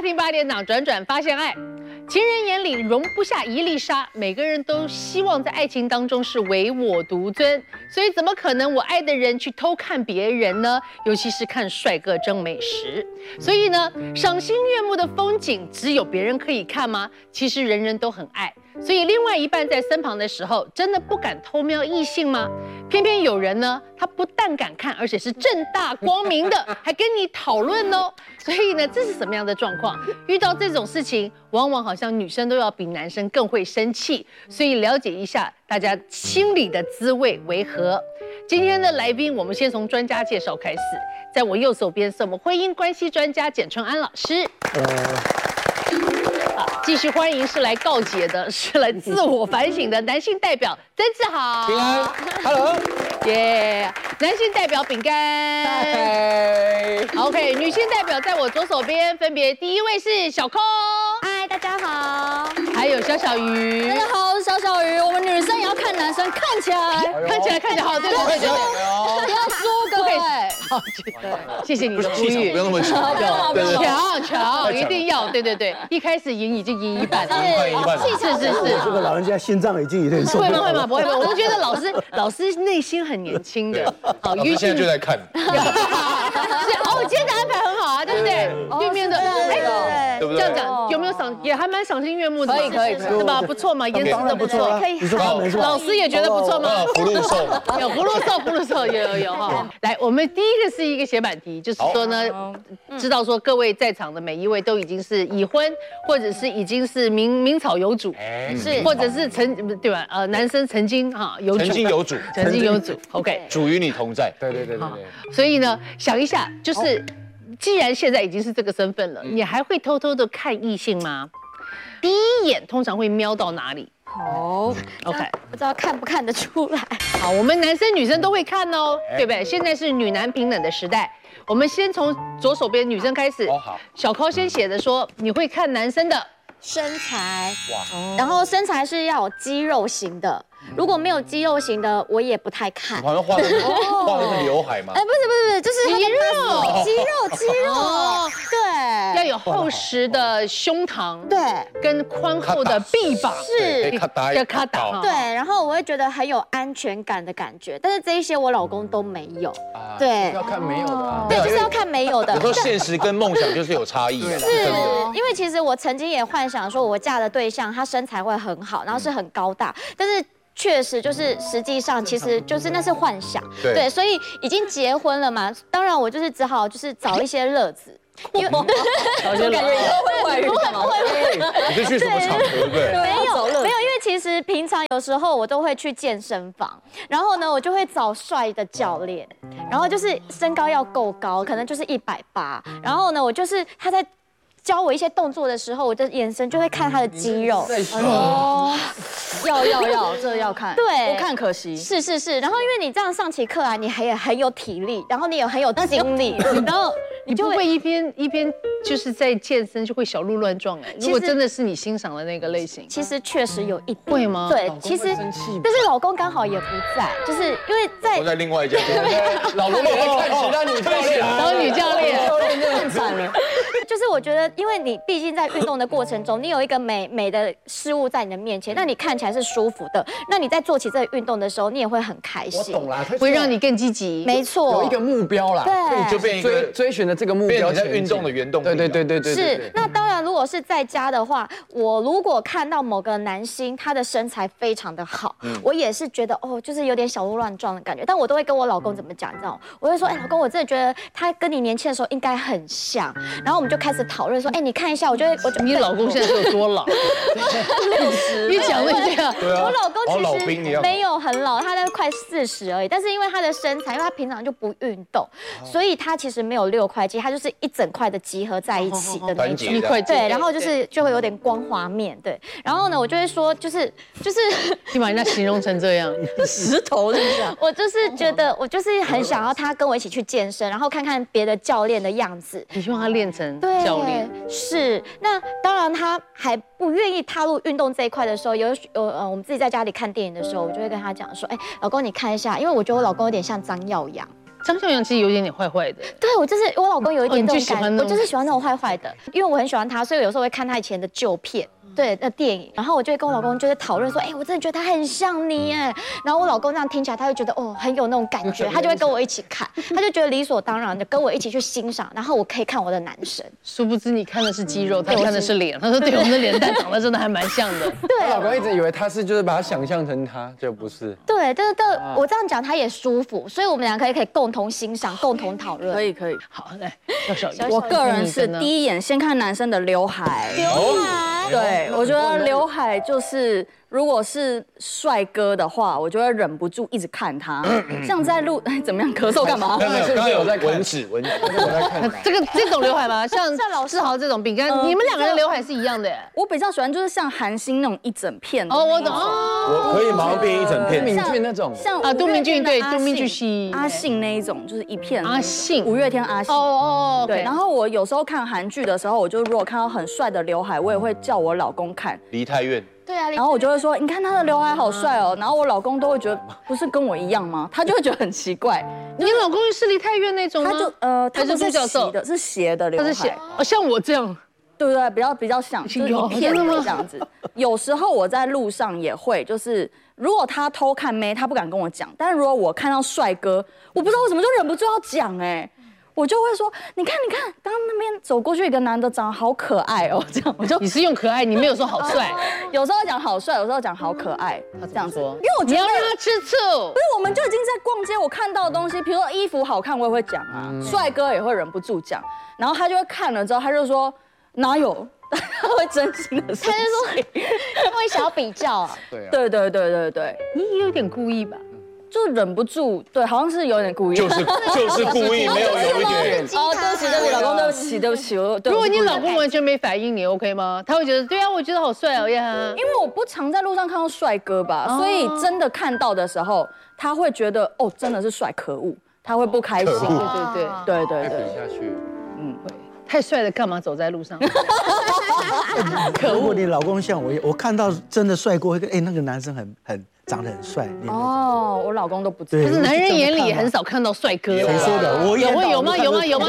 庭8点档转转发现爱，情人眼里容不下一粒沙，每个人都希望在爱情当中是唯我独尊，所以怎么可能我爱的人去偷看别人呢？尤其是看帅哥争美食。所以呢，赏心悦目的风景只有别人可以看吗？其实人人都很爱。所以另外一半在身旁的时候，真的不敢偷瞄异性吗？偏偏有人呢，他不但敢看，而且是正大光明的，还跟你讨论哦。所以呢，这是什么样的状况？遇到这种事情，往往好像女生都要比男生更会生气。所以了解一下大家心里的滋味为何？今天的来宾，我们先从专家介绍开始。在我右手边是我们婚姻关系专家简春安老师。继续欢迎是来告解的，是来自我反省的男性代表曾志豪。 平安 ，Hello， 耶！男性代表饼干。OK， 女性代表在我左手边，分别第一位是小空。 嗨，大家好。 还有小小鱼。 大家好，我是小小鱼。我们女生也要看男生看起来好，对，不要输，各位。 好，谢谢你的呼吁。 不用那么强， 强，一定要，对，一开始赢已经赢一半了，是， 这个老人家心脏已经有点受不了。 会吗？不会，我都觉得老师内心很年轻的。 好，于现在就在看。 今天的安排很好啊，对不对？对面的， 对不对？ 这样讲有没有赏？也还蛮赏心悦目的， 可以， 是吧？不错嘛，颜值都不错， 可以。 你说他没错， 老师也觉得不错吗？ 福禄寿， 有福禄寿，有哈。来，我们第一个是一个写板题，就是说呢，知道说各位在场的每一位都已经是已婚，或者是已经是明草有主， 是， 或者是对吧？男生曾经有主，曾经有主 ，OK， 主与你同在，对。 所以呢，想一下，就是既然现在已经是这个身份了，你还会偷偷的看异性吗？第一眼通常会瞄到哪里？ 好 ，OK， 不知道看不看得出来。 好，我们男生女生都会看哦，对不对？现在是女男平等的时代，我们先从左手边女生开始。 好， 小高先写的说，你会看男生的身材，然后身材是要有肌肉型的。如果没有肌肉型的，我也不太看。 好像画的是刘海嘛？ 不是，就是肌肉，对， 要有厚实的胸膛， 对， 跟宽厚的臂膀， 是要咔打， 对，然后我会觉得很有安全感的感觉，但是这一些我老公都没有，对， 要看没有的， 对，就是要看没有的。 有时候现实跟梦想就是有差异的， 是因为其实我曾经也幻想说，我嫁的对象他身材会很好，然后是很高大，但是。确实就是实际上其实就是那是幻想，对，所以已经结婚了嘛，当然我就是只好就是找一些乐子，因为我感觉以后会外遇干嘛？ 你是去什么场合对不对？ 没有，因为其实平常有时候我都会去健身房，然后呢我就会找帅的教练，然后就是身高要够高，可能就是180，然后呢我就是他在。教我一些动作的时候，我的眼神就会看他的肌肉。 哦，这要看。 对， 不看可惜。 是。然后因为你这样上起课来，你也很有体力，然后你也很有精力，然后你就会一边就是在健身，就会小鹿乱撞哎。如果真的是你欣赏的那个类型， 其实确实有一点。 会吗？ 对，其实但是老公刚好也不在，就是因为我在另外一家。老公也在看其他女教练， 然后女教练更惨了。 就是我觉得，因为你毕竟在运动的过程中，你有一个美的事物在你的面前，那你看起来是舒服的，那你在做起这个运动的时候，你也会很开心。 我懂啦， 会让你更积极。 没错， 有一个目标啦， 对， 就变一个追寻的这个目标， 变成运动的原动力。 对。 是，那当然，如果是在家的话，我如果看到某个男星他的身材非常的好，我也是觉得就是有点小鹿乱撞的感觉，但我都会跟我老公怎么讲，你知道吗？我会说，老公，我真的觉得他跟你年轻的时候应该很像，然后我们就开始讨论说，你看一下，我你老公现在有多老？你讲了这样， 我老公其实没有很老，他大概快40而已。但是因为他的身材，因为他平常就不运动，所以他其实没有6块肌，他就是一整块的集合在一起的那种。对，然后就会有点光滑面，对。然后呢，我就会说，就是你把人家形容成这样， 石头是不是？ 我就是觉得，我就是很想要他跟我一起去健身，然后看看别的教练的样子。 你希望他练成教练？ 是，那当然他还不愿意踏入运动这一块的时候，我们自己在家里看电影的时候，我就会跟他讲说，老公你看一下，因为我觉得我老公有点像张耀扬。 张孝扬其实有点坏坏的。 对我就是我老公有一点你就这种感觉， 喜欢那种我就是喜欢那种坏坏的，因为我很喜欢他，所以有时候会看他以前的旧片。对，那电影，然后我就会跟我老公就会讨论说，哎，我真的觉得他很像你哎。然后我老公这样听起来，他会觉得哦，很有那种感觉，他就会跟我一起看，他就觉得理所当然的跟我一起去欣赏，然后我可以看我的男神。 殊不知你看的是肌肉，他看的是脸。他说对，我们的脸蛋长得真的还蛮像的。 我老公一直以为他是就是把他想象成他，就不是。 对，但是我这样讲他也舒服，所以我们两个可以共同欣赏、共同讨论。 可以可以。 好，来，小我个人是第一眼先看男生的刘海。对，我觉得刘海就是，如果是帅哥的话，我就会忍不住一直看他。像在路，怎么样？咳嗽干嘛？ 刚刚有在文史，我在看。 这种刘海吗？像老志豪这种饼干，你们两个人刘海是一样的。 我比较喜欢就是像韩星那种一整片。 哦，我懂。 我可以毛病一整片。 杜明俊那种。 像杜明俊对，杜明俊是阿信那一种，就是一片。 阿信， 五月天阿信。 哦。 对，然后我有时候看韩剧的时候，我就如果看到很帅的刘海，我也会叫我老公看。 梨泰院。 对啊， 然后我就会说，你看他的刘海好帅哦。然后我老公都会觉得，不是跟我一样吗？他就会觉得很奇怪。 你老公是梨泰院那种吗？ 他不是斜的，是斜的刘海。他是斜， 像我这样。 对不对？比较像，就是一片的这样子。有时候我在路上也会，就是如果他偷看妹，他不敢跟我讲，但是如果我看到帅哥，我不知道为什么就忍不住要讲哎。我就会说，你看，刚刚那边走过去一个男的，长得好可爱哦，这样我就你是用可爱，你没有说好帅， 有时候讲好帅，有时候讲好可爱，这样子，因为我觉得你要让他吃醋， 不是，我们就已经在逛街，我看到的东西，比如说衣服好看，我也会讲啊，帅哥也会忍不住讲，然后他就会看了之后，他就说哪有，他会真心的说， 他就说他会想要比较啊， 对， 你有点故意吧？ 就忍不住，对，好像是有点故意， 就是故意，没有一点。 哦，对不起，老公，对不起。 如果你老公完全没反应，你 OK 吗？他会觉得，对啊，我觉得好帅哦呀。 因为我不常在路上看到帅哥吧，所以真的看到的时候，他会觉得哦，真的是帅，可恶，他会不开心。对。 比下去， 太帅了，干嘛走在路上？ 如果你老公像我看到真的帅过，那个男生很长得很帅。 哦，我老公都不知道。 可是男人眼里也很少看到帅哥。 谁说的？我有吗？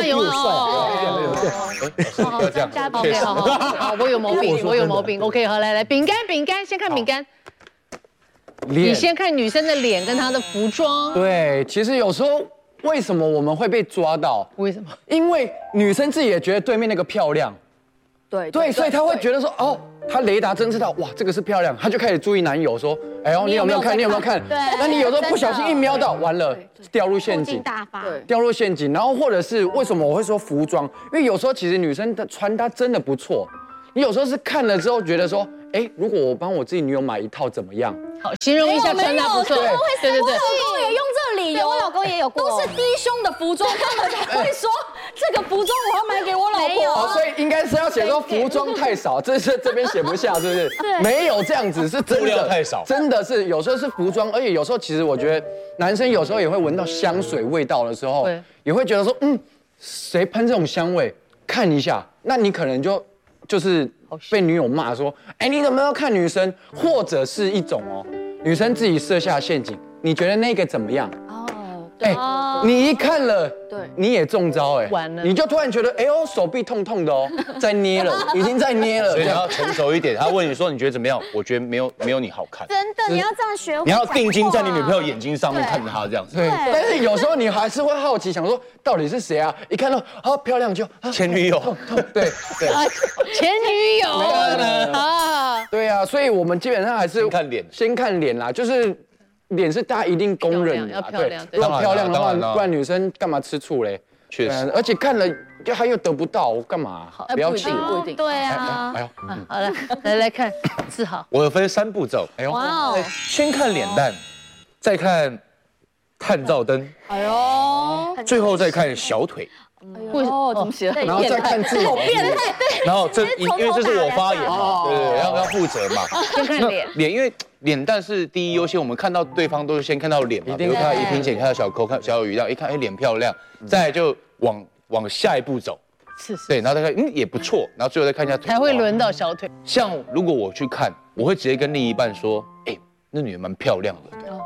要这样。 好，我有毛病。OK， 好，来，饼干，先看饼干。你先看女生的脸跟她的服装。 对，其实有时候为什么我们会被抓到？ 为什么？ 因为女生自己也觉得对面那个漂亮。对，所以她会觉得说，哦，她雷达侦测到，哇，这个是漂亮，她就开始注意男友说，哎呦，你有没有看？ 对。 那你有时候不小心一瞄到，完了，掉入陷阱。掉入陷阱。然后或者是为什么我会说服装？因为有时候其实女生的穿搭真的不错，你有时候是看了之后觉得说，哎，如果我帮我自己女友买一套怎么样？ 好，形容一下穿搭不错。对。 我老公也用这理由， 我老公也有过， 都是低胸的服装，他们才会说这个服装我要买给我老婆。 所以应该是要写说服装太少，这边写不下，是不是？ 对， 没有这样子，是真的布料太少， 真的是有时候是服装，而且有时候其实我觉得男生有时候也会闻到香水味道的时候，也会觉得说，谁喷这种香味？看一下，那你可能就是被女友骂说，哎，你怎么要看女生？或者是一种女生自己设下陷阱，你觉得那个怎么样？哎，你一看了，对，你也中招完了， 你就突然觉得，哎呦，手臂痛痛的在捏了，已经在捏了。 所以你要成熟一点。他问你说你觉得怎么样？我觉得没有你好看。 真的，你要这样学。 你要定睛在你女朋友眼睛上面看着她这样子。 对。但是有时候你还是会好奇，想说到底是谁啊？一看到漂亮就前女友。 对。 前女友啊。 对啊，所以我们基本上还是先看脸啦，就是。脸是大家一定公认的， 要漂亮。 如果漂亮的话，不然女生干嘛吃醋嘞？ 确实， 而且看了他又得不到，干嘛？不要气， 不一定。 对啊。 哎呦， 好了，来看志豪。 我有分3步骤。 哎呦， 哇， 先看脸蛋，再看探照灯，最后再看小腿。 怎么写？ 然后再看字， 好变态。 然后因为这是我发言嘛，对，要负责嘛。 先看脸， 因为脸蛋是第一优先，我们看到对方都是先看到脸嘛，比如看到一瓶血，看到小口，看小有余量，一看哎脸漂亮，再来就往下一步走，对，然后再看也不错，然后最后再看一下腿， 才会轮到小腿。 像如果我去看，我会直接跟另一半说，哎，那女人蛮漂亮的。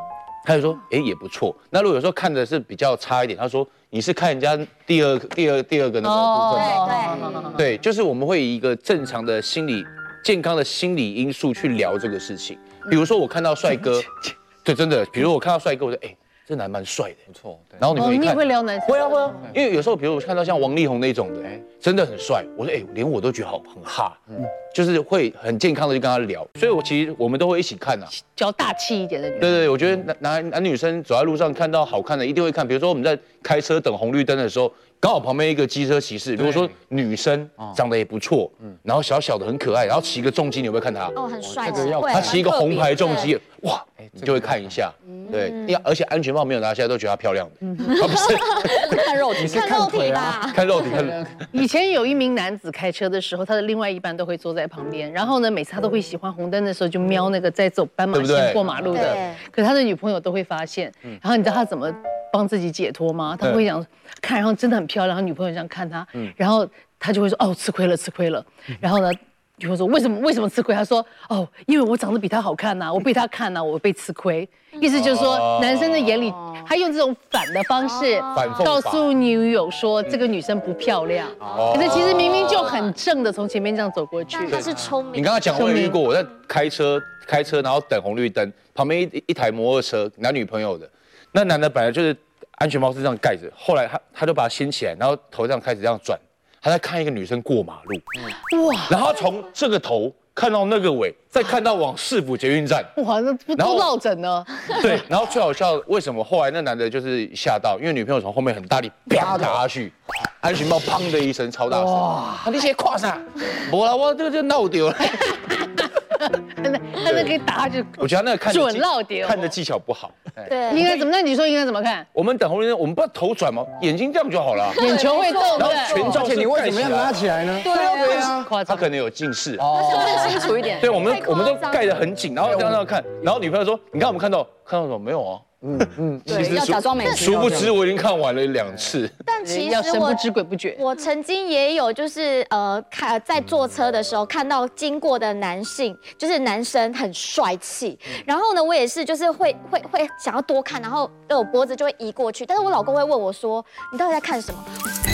他就说，也不错。那如果有时候看的是比较差一点，他说你是看人家第二个那个部分吗？对，就是我们会以一个正常的健康的心理因素去聊这个事情。比如说我看到帅哥，对，真的，比如我看到帅哥，我说，这男蛮帅的， 不错。 然后你会看， 你也会聊男生？ 会啊，因为有时候比如我看到像王力宏那种的，真的很帅，我说连我都觉得很哈，就是会很健康的去跟他聊，所以其实我们都会一起看啊， 较大气一点的女生。 对，我觉得男女生走在路上看到好看的一定会看，比如说我们在开车等红绿灯的时候，刚好旁边一个机车骑士，如果说女生长得也不错，然后小小的很可爱，然后骑个重机，你会不会看他？ 很帅， 他骑一个红牌重机，哇，你就会看一下，对，而且安全帽没有拿下来，都觉得她漂亮的，不是看肉体， 看肉体啦， 看肉体。 以前有一名男子开车的时候，他的另外一半都会坐在旁边，然后呢，每次他都会喜欢红灯的时候就瞄那个在走斑马线过马路的，可是他的女朋友都会发现，然后你知道他怎么帮自己解脱吗？他会想看，然后真的很漂亮，他女朋友这样看他，然后他就会说吃亏了，然后呢？女朋友说为什么吃亏？他说因为我长得比他好看呐，我被他看呐，我被吃亏。意思就是说，男生的眼里，他用这种反的方式告诉女友说这个女生不漂亮，可是其实明明就很正的从前面这样走过去。 他是聪明。 你刚刚讲我也遇过，我在开车，然后等红绿灯，旁边一台摩托车，男女朋友的，那男的本来就是安全帽是这样盖着，后来他就把它掀起来，然后头这样开始这样转。他在看一个女生过马路，哇！然后从这个头看到那个尾，再看到往市府捷运站， 哇，那不都落枕呢？ 对，然后最好笑，为什么后来那男的就是吓到，因为女朋友从后面很大力啪打下去，安全帽砰的一声超大声，哇！你先跨上，没啦，我这就闹丢了。 他那可以打下去， 我觉得那个看的技巧不好。 对， 应该怎么？那你说应该怎么看？ 我们等红绿灯，我们不要头转吗？眼睛这样就好了， 眼球会动， 然后全照你为什么要拉起来呢？ 对啊， 他可能有近视看清楚一点。 对，我们都盖得很紧，然后这样看，然后女朋友说：“你看我们看到什么没有啊？” 其实要假装没听。 殊不知我已经看完了2次。 但其实要神不知鬼不觉。 我曾经也有就是在坐车的时候看到经过的男性，就是男生很帅气，然后呢我也是就是会想要多看，然后我脖子就会移过去，但是我老公会问我说：“你到底在看什么？”